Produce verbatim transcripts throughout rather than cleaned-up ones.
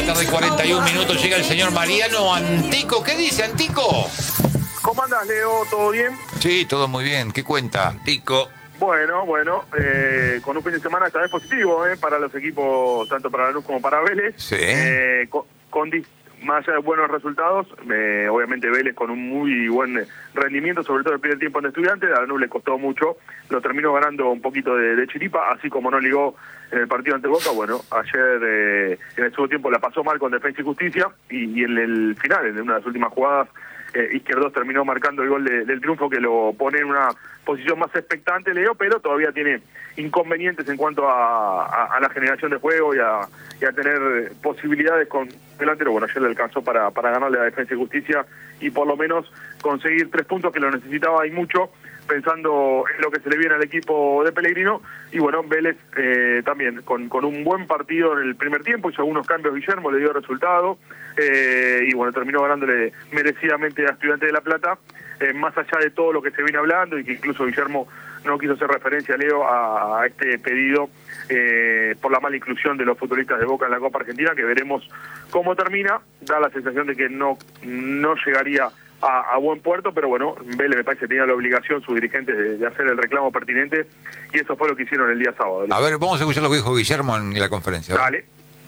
tarde, cuarenta y un minutos. Llega el señor Mariano Antico. ¿Qué dice, Antico? ¿Cómo andas, Leo? ¿Todo bien? Sí, todo muy bien. ¿Qué cuenta, Antico? Bueno, bueno, eh, con un fin de semana esta vez positivo, eh, para los equipos, tanto para Lanús como para Vélez. Sí. Eh, con, con más allá de buenos resultados, eh, obviamente Vélez con un muy buen rendimiento, sobre todo el primer tiempo en Estudiantes. A Lanús le costó mucho, lo terminó ganando un poquito de, de chiripa, así como no ligó en el partido ante Boca. Bueno, ayer eh, en el segundo tiempo la pasó mal con Defensa y Justicia, y, y en el final, en una de las últimas jugadas, Eh, Izquierdos terminó marcando el gol de, del triunfo, que lo pone en una posición más expectante, Leo, pero todavía tiene inconvenientes en cuanto a, a, a la generación de juego y a, y a tener posibilidades con delantero. Bueno, ayer le alcanzó para, para ganarle a Defensa y Justicia y por lo menos conseguir tres puntos, que lo necesitaba y mucho, pensando en lo que se le viene al equipo de Pellegrino. Y bueno, Vélez eh, también con, con un buen partido en el primer tiempo, hizo algunos cambios Guillermo, le dio resultado, eh, y bueno, terminó ganándole merecidamente a Estudiantes de La Plata, eh, más allá de todo lo que se viene hablando, y que incluso Guillermo no quiso hacer referencia, Leo, a, a este pedido eh, por la mala inclusión de los futbolistas de Boca en la Copa Argentina, que veremos cómo termina. Da la sensación de que no, no llegaría A, a buen puerto, pero bueno, Vélez me parece que tenía la obligación, sus dirigentes, de, de hacer el reclamo pertinente, y eso fue lo que hicieron el día sábado. A ver, vamos a escuchar lo que dijo Guillermo en la conferencia. Dale.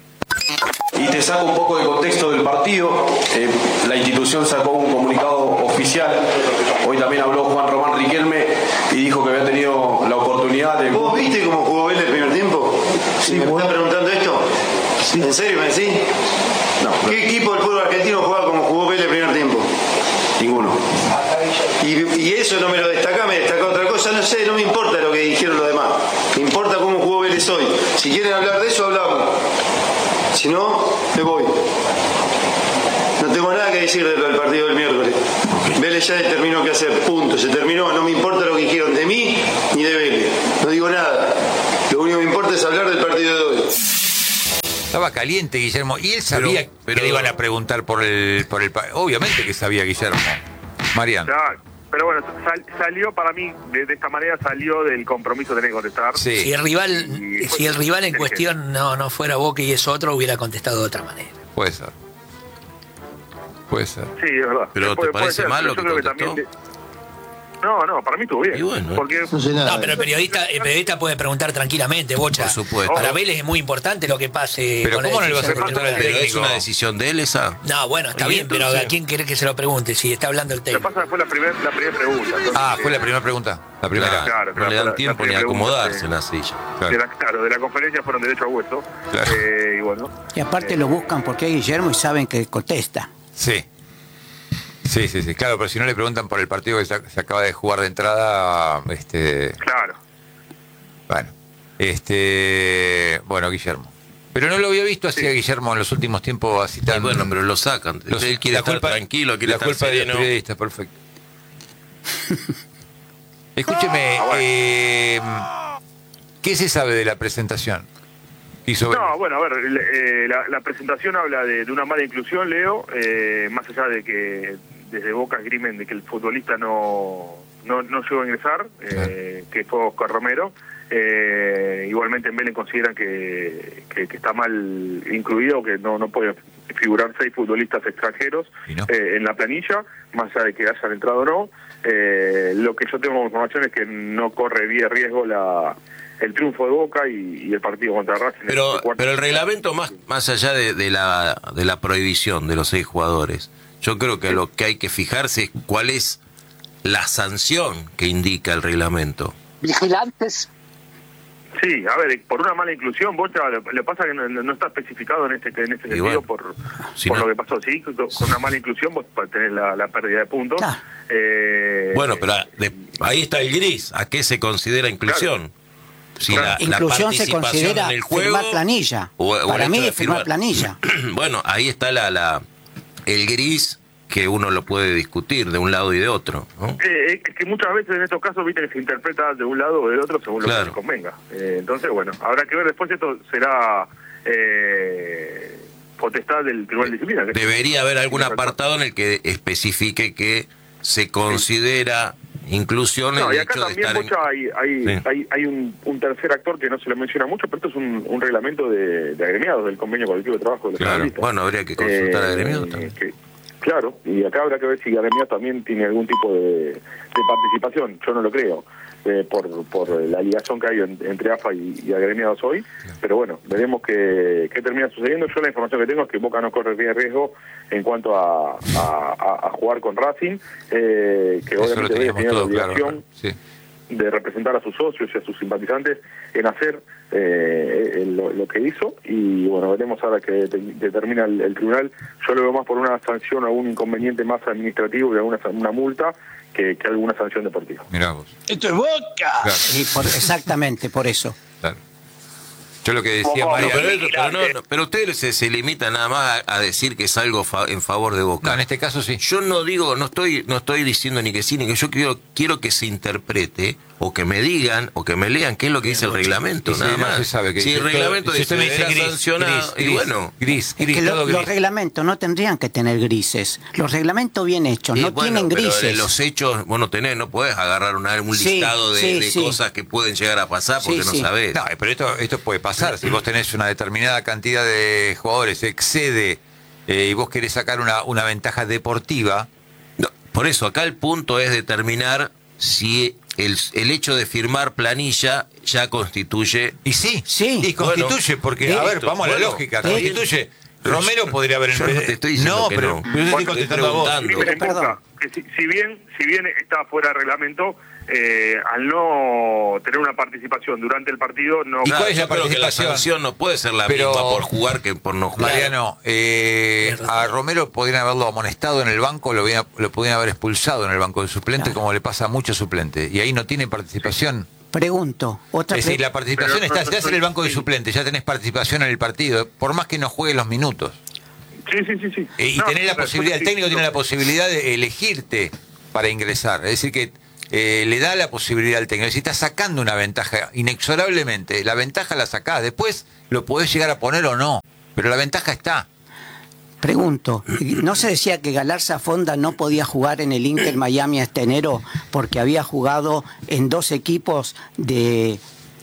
Y te saco un poco de contexto del partido. Eh, la institución sacó un comunicado oficial. Hoy también habló Juan Román Riquelme y dijo que había tenido la oportunidad de... ¿Vos viste cómo jugó Vélez el primer tiempo? Sí, ¿Me bueno. estás preguntando esto? Sí. ¿En serio me decís? No, no. ¿Qué equipo del fútbol argentino jugaba como jugó Vélez el primer tiempo? Ninguno. Y, y eso no me lo destaca, me destaca otra cosa, no sé, no me importa lo que dijeron los demás. Me importa cómo jugó Vélez hoy. Si quieren hablar de eso, hablamos. Si no, me voy. No tengo nada que decir del partido del miércoles. Vélez ya determinó qué hacer, punto, se terminó. No me importa lo que dijeron de mí ni de Vélez. No digo nada. Lo único que me importa es hablar del partido de hoy. Estaba caliente Guillermo, y él sabía Pero, pero, que le iban a preguntar por el, por el... Obviamente que sabía Guillermo. Mariano. Ya, pero bueno, sal, salió para mí, de, de esta manera salió del compromiso de tener que contestar. Sí. Si el rival, Y, si el rival en es cuestión no, no fuera Boca y es otro, hubiera contestado de otra manera. Puede ser. Puede ser. Sí, es verdad. Pero Puede- ¿te puede parece ser, mal pero lo yo que creo contestó? también- No, no, para mí estuvo bien. Y bueno, porque No sé nada. No, pero el periodista, el periodista puede preguntar tranquilamente, Bocha. Por supuesto. Para Vélez es muy importante lo que pase. Pero con la ¿cómo no le vas a decisión preguntar del al técnico? Pero es técnico? una decisión de él esa. No, bueno, está Y bien, pero entonces- ¿a quién querés que se lo pregunte? Si está hablando el lo que técnico. pasa fue la primera la primera pregunta. Ah, fue la primera pregunta. La primera. Claro, Claro, no claro, le la- dan la tiempo ni primera a acomodarse pregunta, en la silla. De la, claro, de la conferencia fueron derecho a hueso. Claro. Eh, y bueno. Y aparte eh, lo buscan porque es Guillermo y saben que contesta. Sí. Sí, sí, sí. Claro, pero si no le preguntan por el partido que se, se acaba de jugar de entrada, este... Claro. Bueno. Este... Bueno, Guillermo. Pero no lo había visto así a Guillermo en los últimos tiempos así Y tan... bueno, pero lo sacan. Los- Él quiere la estar culpa- tranquilo, quiere la estar culpa de los sereno. periodistas, perfecto. Escúcheme, Ah, bueno. eh, ¿qué se sabe de la presentación que hizo No, Vélez? bueno, a ver, eh, la, la presentación habla de, de una mala inclusión, Leo, eh, más allá de que desde Boca esgrimen de que el futbolista no, no, no llegó a ingresar, eh, que fue Oscar Romero. Eh, igualmente en Vélez consideran que, que, que está mal incluido, que no, no puede figurar seis futbolistas extranjeros ¿Y no? eh, en la planilla, más allá de que hayan entrado o no. Eh, lo que yo tengo como información es que no corre bien riesgo la el triunfo de Boca y, y el partido contra Racing. Pero, el cuarto. pero el reglamento, más, más allá de, de, la, de la prohibición de los seis jugadores, yo creo que lo que hay que fijarse es cuál es la sanción que indica el reglamento. Vigilantes. Sí, a ver, por una mala inclusión, Bocha, le, le pasa que no, no está especificado en este en este sentido bueno, por, si por no- lo que pasó. Sí, con con una mala inclusión vos tenés la, la pérdida de puntos. Claro. Eh, Bueno, pero de- ahí está el gris. ¿A qué se considera inclusión? Si Claro. la, la Inclusión se participación considera en el juego, firmar planilla. o- o el Para hecho mí de es firmar planilla. Bueno, ahí está la, la el gris que uno lo puede discutir de un lado y de otro, ¿no? Eh, es que muchas veces en estos casos, viste, que se interpreta de un lado o del otro según lo Claro. que se convenga. Eh, entonces, bueno, habrá que ver después. Esto será eh, potestad del Tribunal de Disciplina. que- Debería haber algún apartado en el que especifique que se considera inclusión No, el y acá hecho de también estar mucha, hay, hay, Sí. hay, hay un, un tercer actor que no se le menciona mucho, pero esto es un, un reglamento de, de agremiados del convenio colectivo de trabajo de los Claro. periodistas. Bueno, habría que consultar a agremiados también. que- claro, y acá habrá que ver si agremiados también tiene algún tipo de, de participación. Yo no lo creo, eh, por, por la ligación que hay en- entre A F A y, y agremiados hoy. Pero bueno, veremos qué, qué termina sucediendo. Yo la información que tengo es que Boca no corre riesgo en cuanto a, a, a- a jugar con Racing, eh, que Eso lo obviamente debe teníamos tener la todo claro. obligación Sí. de representar a sus socios y a sus simpatizantes en hacer eh, lo, lo que hizo, y bueno, veremos ahora que de- determina el, el tribunal. Yo lo veo más por una sanción o algún inconveniente más administrativo y alguna una multa que, que alguna sanción deportiva. Mirá vos. ¡Esto es Boca! Claro, Y por- exactamente, por eso. claro. Yo lo que decía Ojo, No, María... pero, pero, no, no, pero ustedes se, se limitan nada más a, a decir que es algo fa- en favor de Boca. No, en este caso sí. Yo no digo, no estoy, no estoy diciendo ni que sí, ni que yo quiero, quiero que se interprete, o que me digan, o que me lean qué es lo que dice el reglamento, Y si nada no más. se sabe que si dice el reglamento todo- si dice usted me dice deberá gris, sancionado, gris, y bueno, gris, Es gris, que lo- todo los gris. reglamentos no tendrían que tener grises. Los reglamentos bien hechos y no bueno, tienen pero grises. de los hechos, vos no tenés, no podés agarrar una- un Sí, listado de, sí, de sí. cosas que pueden llegar a pasar porque Sí, no sí. sabés. No, pero esto, esto puede pasar. Si vos tenés una determinada cantidad de jugadores, excede, eh, y vos querés sacar una, una ventaja deportiva, No, por eso, acá el punto es determinar si el, el hecho de firmar planilla ya constituye... y sí, Sí. y constituye, Bueno, porque, a listo, ver, vamos a la bueno, lógica, está bien. constituye. Romero podría haber Yo no empe- te estoy diciendo no, que pero, no. pero yo estoy Estoy contestando a vos. preguntando. En Perdón. Boca, que si, si bien si bien está fuera de reglamento, eh, al no tener una participación durante el partido, no... ¿Y cuál es yo la creo que la participación? sanción no puede ser la Pero- misma por jugar que por no jugar. Mariano, eh, a Romero podrían haberlo amonestado en el banco, lo, hubiera- lo podrían haber expulsado en el banco de suplentes, Claro. como le pasa a muchos suplentes. Y ahí no tiene participación. Pregunto, otra Es decir, pre- la participación Pero- está, si estás en el banco de sí. suplentes, ya tenés participación en el partido, por más que no juegues los minutos. Sí, sí, sí, sí. Eh, y No, tenés la pero posibilidad, el sí, técnico tiene no. la posibilidad de elegirte para ingresar. Es decir, que eh, le da la posibilidad al técnico. Si estás sacando una ventaja, inexorablemente, la ventaja la sacás. Después lo podés llegar a poner o no, pero la ventaja está. pregunto, ¿no se decía que Galarza Fonda no podía jugar en el Inter Miami este enero porque había jugado en dos equipos de,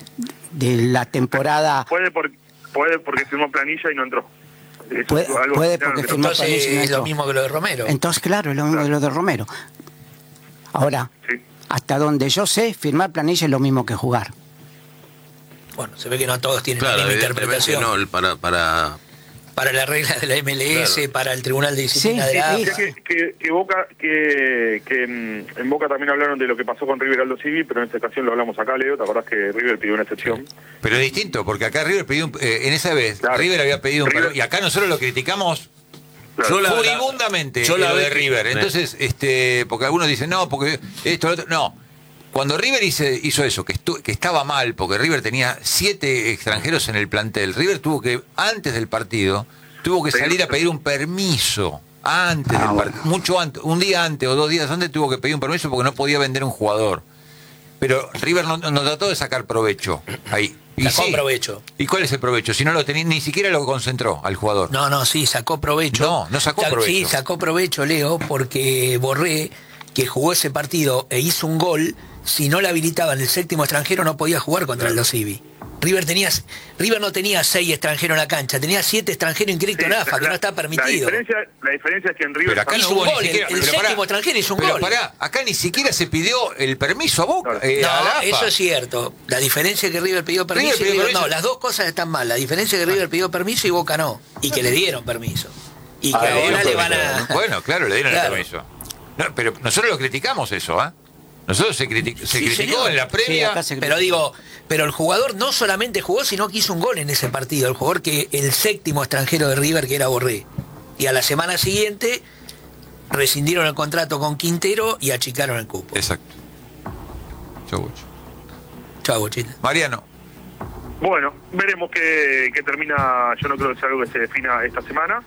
de la temporada? Puede, por, puede porque firmó planilla y no entró. Eso Puede- es algo puede que- porque que- firmó- Entonces Parece que es no. lo mismo que lo de Romero. Entonces, claro, es lo mismo que lo de Romero. Ahora, Sí. hasta donde yo sé, firmar planilla es lo mismo que jugar. Bueno, se ve que no todos tienen Claro, la misma evidentemente interpretación. no, el para, para... Para la regla de la M L S, Claro. para el Tribunal de Disciplina Sí, de la sí, A F A. Que, que, que Boca, que, que mm, en Boca también hablaron de lo que pasó con River Aldo Civi, pero en esta ocasión lo hablamos acá, Leo. ¿Te acordás que River pidió una excepción? Pero es distinto, porque acá River pidió, un- eh, en esa vez, Claro. River había pedido un River- perdón, y acá nosotros lo criticamos Claro. Yo la- furibundamente, yo la lo de vez que- River. Sí. Entonces, este, porque algunos dicen, no, porque esto, lo otro, no. Cuando River hice- hizo eso, que, estu- que estaba mal, porque River tenía siete extranjeros en el plantel, River tuvo que, antes del partido, tuvo que salir a pedir un permiso. Antes Ah, del bueno. partido, mucho antes, un día antes o dos días antes tuvo que pedir un permiso porque no podía vender un jugador. Pero River no, no trató de sacar provecho ahí. Y Sacó sí. provecho. ¿Y cuál es el provecho? Si no lo tenía, ni siquiera lo concentró al jugador. No, no, sí, sacó provecho. No, no sacó Sa- provecho. Sí, sacó provecho, Leo, porque Borré, que jugó ese partido e hizo un gol, si no le habilitaban el séptimo extranjero no podía jugar contra el Aldo Civi. River tenía, River no tenía seis extranjeros en la cancha, tenía siete extranjeros inscritos en A F A, que no está La permitido. diferencia, la diferencia es que en River... Pero acá Hizo no hubo un ni gol, siquiera. el- el pero séptimo pará, extranjero hizo un pero gol. pará, acá ni siquiera se pidió el permiso a Boca. Claro. eh, a la No, A F A. eso es cierto. La diferencia es que River pidió permiso River y pidió River no. permiso. Las dos cosas están mal. La diferencia es que River pidió permiso y Boca no. Y que le dieron permiso. Y que Ah, le ahora dieron le van permiso. a... Bueno, claro, le dieron Claro. el permiso. No, pero nosotros lo criticamos eso, ¿ah? Nosotros se, criti- se Sí, criticó señor. en la Sí, previa. acá se Pero digo, pero el jugador no solamente jugó, sino que hizo un gol en ese partido. El jugador que el séptimo extranjero de River, que era Borré. Y a la semana siguiente rescindieron el contrato con Quintero y achicaron el cupo. Exacto. Chau, Gucho. Chau, Bochita. Mariano. Bueno, veremos que, que termina. Yo no creo que sea algo que se defina esta semana.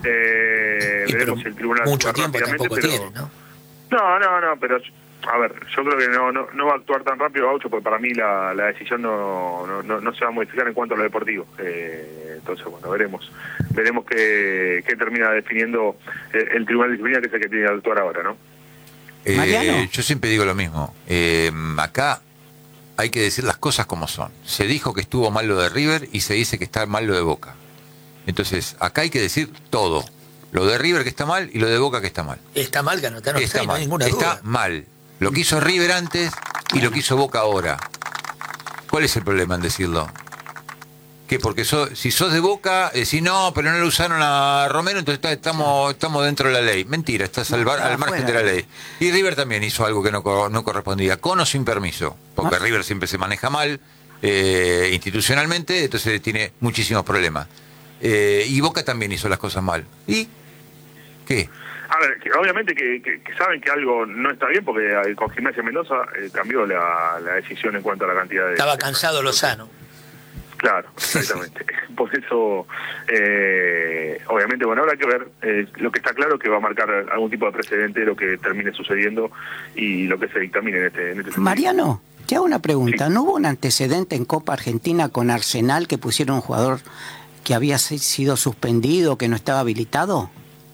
Eh, Y pero veremos si el tribunal mucho actúa tiempo rápidamente, tampoco pero- tiene, ¿no? No, no, no, pero a ver, yo creo que no no, no va a actuar tan rápido Gaucho, porque para mí la, la decisión no, no, no, no se va a modificar en cuanto a lo deportivo. Eh, entonces, bueno, veremos veremos qué, qué termina definiendo eh, el tribunal de disciplina, que es el que tiene que actuar ahora, ¿no? Eh, Mariano. yo siempre digo lo mismo. Eh, acá hay que decir las cosas como son. Se dijo que estuvo mal lo de River y se dice que está mal lo de Boca. Entonces, acá hay que decir todo. Lo de River que está mal y lo de Boca que está mal. Está mal que anotaron Está seis, no hay mal. ninguna Está duda. mal. Lo que hizo River antes y lo que hizo Boca ahora. ¿Cuál es el problema en decirlo? ¿Qué? Porque so- si sos de Boca, decís no, pero no lo usaron a Romero, entonces está- estamos, estamos dentro de la ley. Mentira, estás al, bar- Estaba al margen fuera. de la ley. Y River también hizo algo que no, co- no correspondía, con o sin permiso, porque Ah. River siempre se maneja mal eh, institucionalmente, entonces tiene muchísimos problemas. Eh, y Boca también hizo las cosas mal. ¿Y qué? A ver, que obviamente que, que- que saben que algo no está bien, porque eh, con Gimnasia Mendoza eh, cambió la, la decisión en cuanto a la cantidad de... Estaba cansado Lozano. Claro, exactamente. Por eso, eh, obviamente, bueno, habrá que ver. Eh, lo que está claro es que va a marcar algún tipo de precedente lo que termine sucediendo y lo que se dictamine en este, en este sentido. Mariano, te hago una pregunta. Sí. ¿No hubo un antecedente en Copa Argentina con Arsenal que pusieron un jugador que había se- sido suspendido, que no estaba habilitado?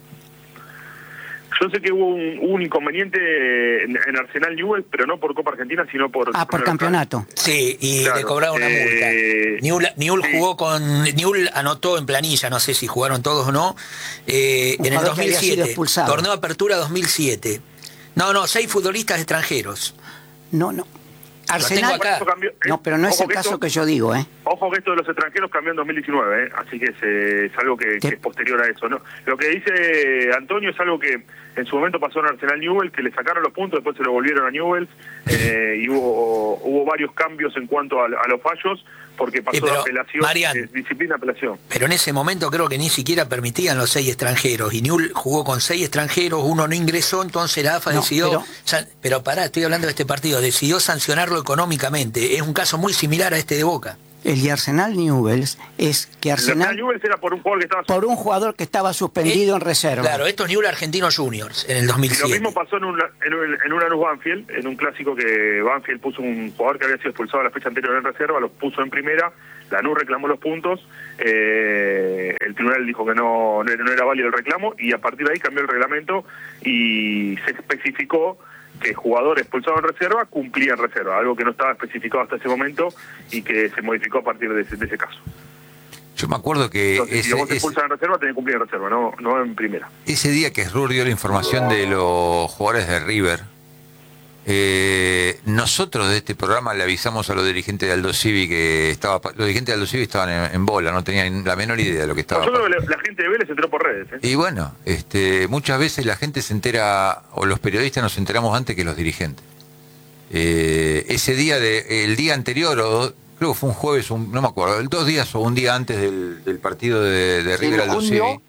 Yo sé que hubo un, hubo un inconveniente en, en Arsenal Newell, pero no por Copa Argentina, sino por... Ah, por campeonato. Sí, y Claro, le cobraron una eh, multa. Newell, Newell sí. jugó con. Newell anotó en planilla, no sé si jugaron todos o no, eh, Un en el jugador que había sido dos mil siete. expulsado. Torneo Apertura dos mil siete. No, no, seis futbolistas extranjeros. No, no. tengo Arsenal. acá. Esto cambió- No, pero no es ojo el que caso esto- que yo digo, ¿eh? Ojo que esto de los extranjeros cambió en dos mil diecinueve, ¿eh? Así que es, eh, es algo que, que es posterior a eso, ¿no? Lo que dice Antonio es algo que en su momento pasó en Arsenal Newell, que le sacaron los puntos, después se lo volvieron a Newell, eh, y hubo, hubo varios cambios en cuanto a, a los fallos, porque pasó Sí, pero, de apelación, Marian, eh, disciplina a apelación. Pero en ese momento creo que ni siquiera permitían los seis extranjeros. Y Newell jugó con seis extranjeros, uno no ingresó, entonces la A F A No, decidió. pero- san- pero pará, estoy hablando de este partido, decidió sancionarlo económicamente. Es un caso muy similar a este de Boca. El de Arsenal Newell's es que El Arsenal Arsenal, Newell era por un jugador que estaba... por un jugador que estaba suspendido Eh, en reserva. Claro, esto es Newell Argentinos Juniors en el dos mil Y lo siete. mismo pasó en un, en un, en un Lanús Banfield, en un clásico que Banfield puso un jugador que había sido expulsado a la fecha anterior en reserva, lo puso en primera, Lanús reclamó los puntos, eh, el tribunal dijo que no, no era- no era válido el reclamo y a partir de ahí cambió el reglamento y se especificó que jugadores expulsados en reserva cumplían reserva, algo que no estaba especificado hasta ese momento y que se modificó a partir de ese, de ese caso. Yo me acuerdo que Entonces, si ese, vos te ese- expulsan en reserva, tenés que cumplir en reserva, no, no en primera. ese día que Rur dio la información de los jugadores de River, eh, nosotros de este programa le avisamos a los dirigentes de Aldo Civi que estaba, los dirigentes de Aldo Civi estaban en, en bola, no tenían la menor idea de lo que estaba Yo creo que pasando. la, la gente de Vélez se enteró por redes. ¿eh? Y bueno, este, muchas veces la gente se entera, o los periodistas nos enteramos antes que los dirigentes. Eh, ese día, de, el día anterior, o creo que fue un jueves, un- no me acuerdo, dos días o un día antes del, del partido de, de River Aldo Civi,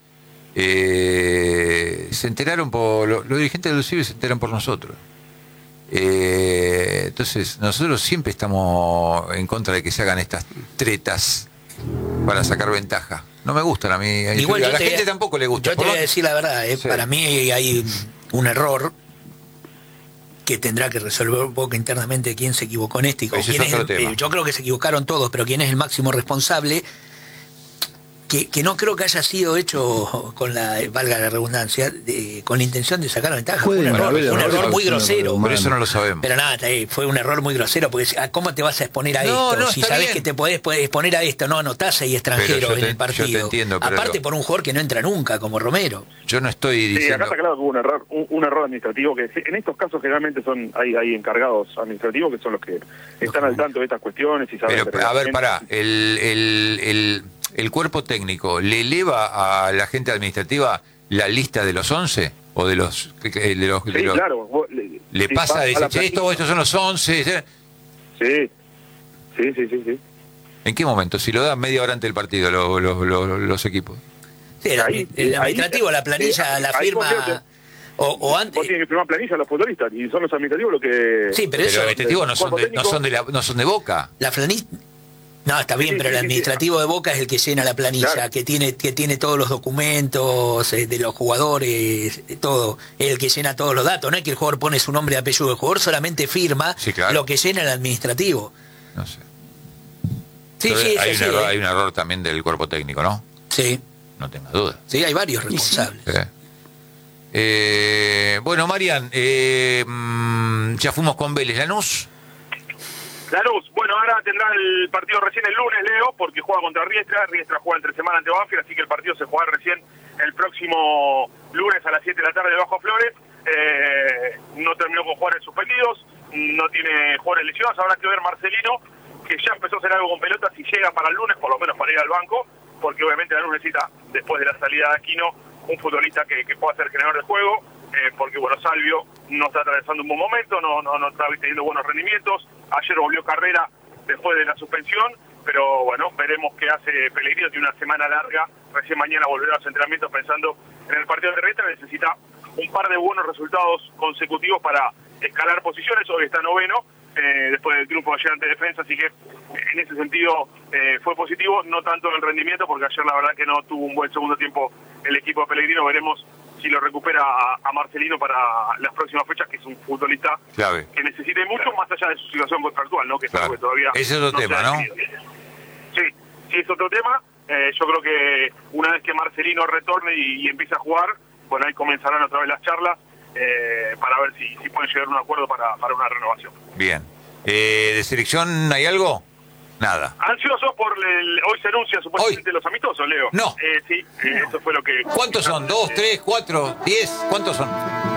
eh, se enteraron por, los, los dirigentes de Aldo Civi se enteran por nosotros. Eh, entonces, nosotros siempre estamos en contra de que se hagan estas tretas para sacar ventaja. No me gustan a mí. Igual a yo la te- gente tampoco le gusta. Yo te Por voy a lo- decir la verdad, eh, Sí. para mí hay un error que tendrá que resolver un poco internamente quién se equivocó en esto. Y con Ese es quién es otro el- tema. eh, yo creo que se equivocaron todos, pero quién es el máximo responsable, que, que no creo que haya sido hecho con la, valga la redundancia, de- con la intención de sacar ventaja. Fue un Pueden error, haber fue un errores error muy que son grosero. humanos. Pero eso no lo sabemos. Pero nada, eh, fue un error muy grosero, porque ah, ¿cómo te vas a exponer a No, esto? no, si está sabes bien. que te podés, podés exponer a esto, no anotás ahí extranjero Pero yo en te- el partido. yo te entiendo, pero Aparte lo- por un jugador que no entra nunca, como Romero. Yo no estoy Sí, acá diciendo. está claro que hubo un error, un, un error administrativo que en estos casos generalmente son hay, hay encargados administrativos que son los que están al tanto de estas cuestiones y saben. Pero, de a ver, reglamentos. pará. El, el, el, el cuerpo técnico le eleva a la gente administrativa la lista de los once o de los. De los, de Sí, los- claro. vos- le Le sí, pasa vas a a decir, la che, esto, planilla. estos son los once. ¿eh? Sí, sí, sí, sí. sí. ¿En qué momento? Si lo dan media hora antes del partido los, los, los, los equipos. Sí, el, Ahí- el ahí- administrativo, la planilla, ahí- la ahí firma. vos tenés O, o Vos antes. tienes que firmar planilla a los futbolistas y son los administrativos los que... Sí, pero Pero eso. los administrativos no son, de, no, son de la, no son de Boca. La planilla. No, está bien, Sí, pero sí, el sí, administrativo de Boca es el que llena la planilla, Claro. que tiene que tiene todos los documentos eh, de los jugadores, eh, todo, es el que llena todos los datos. No es que el jugador pone su nombre y apellido, el jugador solamente firma Sí, claro. lo que llena el administrativo. No sé. Sí, Pero sí, hay, eso un sí, error, eh. hay un error también del cuerpo técnico, ¿no? Sí, No tengas duda. sí, hay varios responsables. Sí. Eh, bueno, Marian, eh, mm, ya fuimos con Vélez. ¿Lanús? Lanús, bueno, ahora tendrá el partido recién el lunes, Leo, porque juega contra Riestra. Riestra juega entre semana ante Banfield, así que el partido se jugará recién el próximo lunes a las siete de la tarde bajo Flores. Eh, no terminó con jugadores suspendidos, no tiene jugadores lesionados. Habrá que ver Marcelino, que ya empezó a hacer algo con pelota, si llega para el lunes, por lo menos para ir al banco, porque obviamente Lanús necesita, después de la salida de Aquino, un futbolista que, que pueda ser generador de juego, eh, porque bueno, Salvio no está atravesando un buen momento, no, no, no está teniendo buenos rendimientos. Ayer volvió Carrera después de la suspensión, pero bueno, veremos qué hace Pellegrino. Tiene una semana larga, recién mañana volverá a los entrenamientos pensando en el partido de Riestra. Necesita un par de buenos resultados consecutivos para escalar posiciones. Hoy está noveno, eh, después del triunfo de ayer ante Defensa, así que en ese sentido eh, fue positivo, no tanto en el rendimiento, porque ayer la verdad que no tuvo un buen segundo tiempo el equipo de Pellegrino. Veremos si lo recupera a, a Marcelino para las próximas fechas, que es un futbolista clave, que necesite mucho, claro, más allá de su situación contractual, ¿no? Que es claro, algo que todavía ese es otro no tema, ¿no? Sí, sí, es otro tema. Eh, yo creo que una vez que Marcelino retorne y, y empiece a jugar, bueno, ahí comenzarán otra vez las charlas eh, para ver si, si pueden llegar a un acuerdo para, para una renovación. Bien. Eh, ¿De selección hay algo? Nada. Ansiosos por el, hoy se anuncia supuestamente ¿Hoy? Los amistosos, Leo. No. Eh, sí, eh, eso fue lo que... ¿Cuántos son? ¿Dos, tres, cuatro, diez? ¿Cuántos son?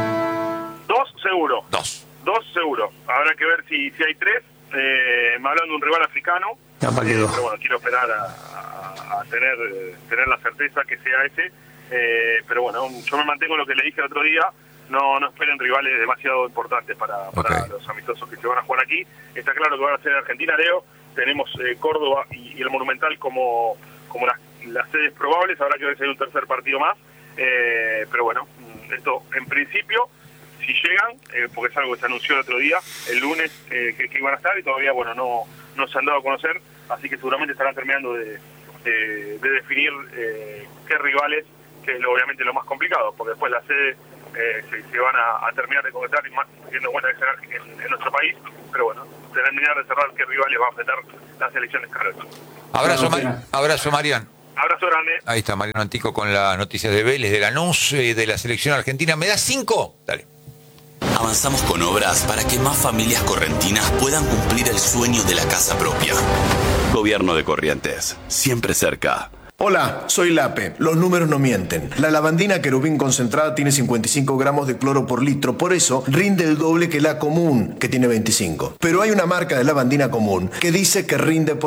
Dos, seguro. Dos. Dos, seguro. Habrá que ver si, si hay tres. Eh, me hablan de un rival africano. Ya, para que eh, dos. pero bueno, quiero esperar a, a, a tener, eh, tener la certeza que sea ese. Eh, pero bueno, yo me mantengo en lo que le dije el otro día. No, no esperen rivales demasiado importantes para, para Okay. los amistosos que se van a jugar aquí. Está claro que van a ser en Argentina, Leo. Tenemos eh, Córdoba y, y el Monumental como, como las, las sedes probables. Habrá que ver si hay un tercer partido más. Eh, pero bueno, esto en principio, si llegan, eh, porque es algo que se anunció el otro día, el lunes, eh, que, que iban a estar, y todavía bueno no, no se han dado a conocer. Así que seguramente estarán terminando de, de, de definir eh, qué rivales, que es lo, obviamente lo más complicado, porque después la sede eh, se, se van a, a terminar de concretar, y más teniendo en cuenta que será en, en nuestro país. Pero bueno, terminar de cerrar qué rivales va a enfrentar las elecciones carreras. Abrazo, Ma- abrazo, Marian. Abrazo grande. Ahí está Mariano Antico con las noticias de Vélez, de Lanús, eh, de la selección argentina. ¿Me das cinco? Dale. Avanzamos con obras para que más familias correntinas puedan cumplir el sueño de la casa propia. Gobierno de Corrientes, siempre cerca. Hola, soy Lape. Los números no mienten. La lavandina querubín concentrada tiene cincuenta y cinco gramos de cloro por litro, por eso rinde el doble que la común, que tiene veinticinco. Pero hay una marca de lavandina común que dice que rinde por